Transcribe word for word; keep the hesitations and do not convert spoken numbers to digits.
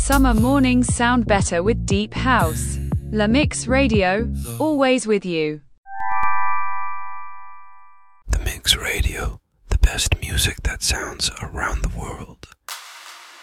Summer mornings sound better with deep house. La Mix Radio, always with you. The Mix Radio, the best music that sounds around the world.